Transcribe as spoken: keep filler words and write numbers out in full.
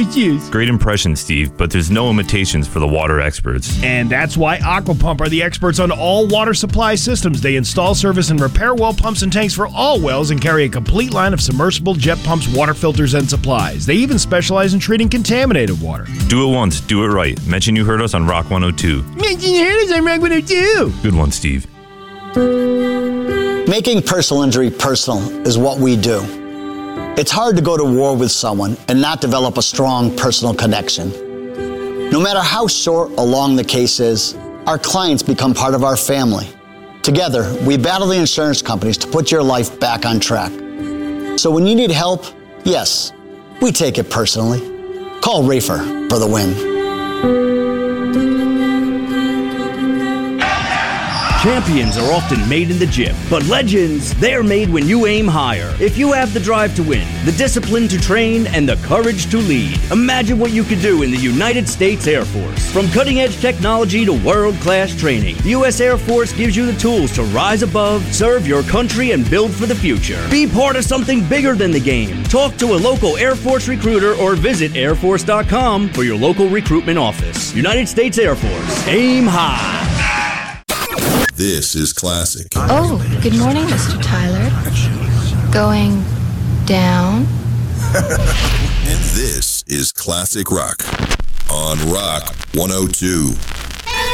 delicious. Great impression, Steve, but there's no imitations for the water experts. And that's why Aquapump are the experts on all water supply systems. They install, service, and repair well pumps and tanks for all wells and carry a complete line of submersible jet pumps, water filters, and supplies. They even specialize in treating contaminated water. Do it once, do it right. Mention you heard us on Rock one oh two. Mention you heard us on Rock one oh two. Good one, Steve. Making personal injury personal is what we do. It's hard to go to war with someone and not develop a strong personal connection. No matter how short or long the case is, our clients become part of our family. Together, we battle the insurance companies to put your life back on track. So when you need help, yes, we take it personally. Call Rafer for the win. Champions are often made in the gym, but legends, they're made when you aim higher. If you have the drive to win, the discipline to train, and the courage to lead, imagine what you could do in the United States Air Force. From cutting-edge technology to world-class training, the U S Air Force gives you the tools to rise above, serve your country, and build for the future. Be part of something bigger than the game. Talk to a local Air Force recruiter or visit air force dot com for your local recruitment office. United States Air Force. Aim high. This is classic. Oh, good morning, Mister Tyler. Going down? And this is Classic Rock on Rock one oh two.